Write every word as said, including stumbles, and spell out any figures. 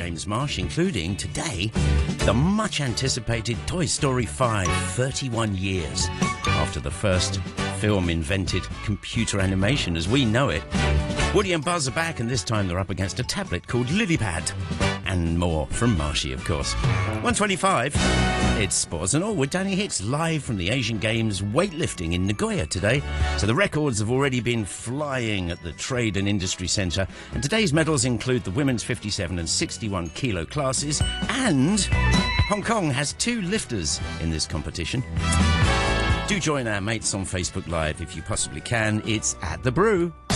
Games, Marsh, including, today, the much-anticipated Toy Story five, thirty-one years after the first film invented computer animation as we know it. Woody and Buzz are back, and this time they're up against a tablet called Lilypad. And more from Marshy, of course. one twenty-five, it's Sports and All with Danny Hicks, live from the Asian Games weightlifting in Nagoya today. So the records have already been flying at the Trade and Industry Centre, and today's medals include the women's fifty-seven and sixty-one kilo classes, and Hong Kong has two lifters in this competition. Do join our mates on Facebook Live if you possibly can. It's at The Brew.